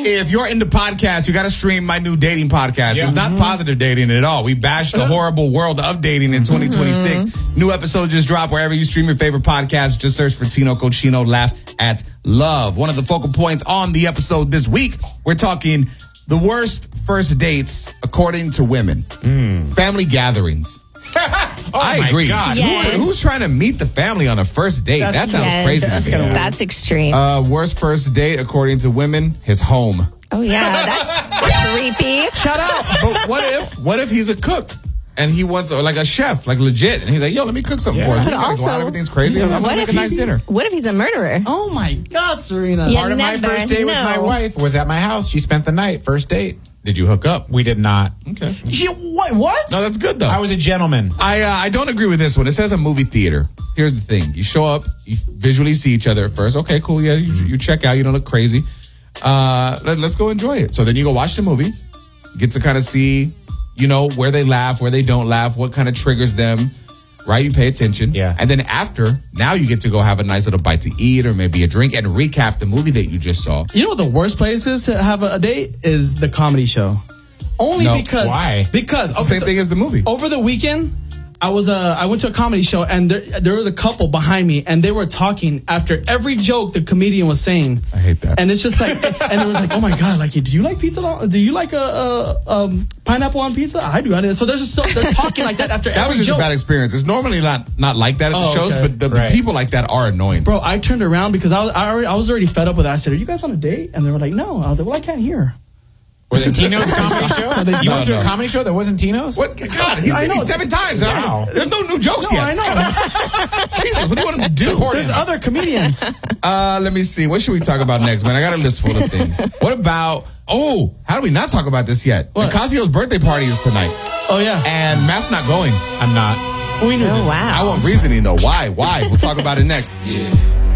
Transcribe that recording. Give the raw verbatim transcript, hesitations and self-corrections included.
If you're into podcasts, you got to stream my new dating podcast. Yeah. It's not Mm-hmm. positive dating at all. We bash the horrible world of dating in twenty twenty-six. Mm-hmm. New episode just dropped wherever you stream your favorite podcast. Just search for Tino Cochino. Laugh at Love. One of the focal points on the episode this week, we're talking the worst first dates according to women. Mm. Family gatherings. oh I my agree. God. Yes. Who, who's trying to meet the family on a first date? That's- that sounds Yes, crazy. That's, to me. that's extreme. Uh, worst first date according to women, his home. oh, yeah. That's creepy. Shout out. But what if what if he's a cook and he wants or like a chef, like legit, and he's like, yo, let me cook something Yeah. for you. But Like, also, wow, everything's crazy. I'm what gonna if make a nice he's- dinner. What if he's a murderer? Oh my God, Serena. Yeah. Part of my Never first date with know. my wife was at my house. She spent the night. First date. Did you hook up? We did not. Okay. You, what? What? No, that's good though. I was a gentleman. I uh, I don't agree with this one. It says a movie theater. Here's the thing: you show up, you visually see each other at first. Okay, cool. Yeah, you, you check out. You don't look crazy. Uh, let, let's go enjoy it. So then you go watch the movie. Get to kind of see, you know, where they laugh, where they don't laugh, what kind of triggers them. Right? You pay attention. Yeah. And then after, now you get to go have a nice little bite to eat or maybe a drink and recap the movie that you just saw. You know what the worst place is to have a, a date is the comedy show. Only No. because Why? Because It's the same so- thing as the movie. Over the weekend, I was uh, I went to a comedy show and there there was a couple behind me and they were talking after every joke the comedian was saying. I hate that. And it's just like, and it was like, oh my God, like, do you like pizza? On, do you like a, a um, pineapple on pizza? I do. I do. So they're just they're talking like that after That every was just joke. a bad experience. It's normally not not like that at the Oh, shows, okay. but the, Right. the people like that are annoying. Bro, I turned around because I was I, already, I was already fed up with it. I said, are you guys on a date? And they were like, no. I was like, well, I can't hear. Was it Tino's comedy show? they- You No, went to no. a comedy show that wasn't Tino's? What? God, he's I seen me know. seven times. huh? Wow. There's no new jokes No, yet. I know. Jesus, what do you want him to do? There's other comedians. Uh, let me see. What should we talk about next, man? I got a list full of things. What about, oh, how do we not talk about this yet? What? Nicasio's birthday party is tonight, Oh, yeah. and Matt's not going. I'm not. We knew Oh, this. wow. I want reasoning, though. Why? Why? We'll talk about it next.